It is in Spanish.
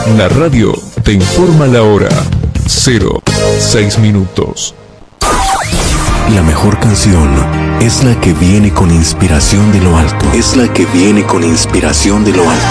La radio te informa la hora. 06 minutos. La mejor canción es la que viene con inspiración de lo alto. Es la que viene con inspiración de lo alto.